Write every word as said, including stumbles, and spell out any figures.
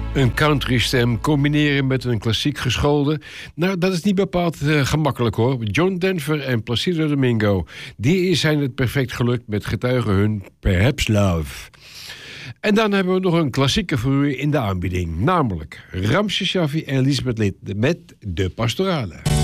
Een countrystem combineren met een klassiek geschoolde... nou, dat is niet bepaald uh, gemakkelijk, hoor. John Denver en Placido Domingo... die zijn het perfect gelukt met getuigen hun Perhaps Love. En dan hebben we nog een klassieke voor u in de aanbieding. Namelijk Ramses Shaffi en Elisabeth Lid met De Pastorale.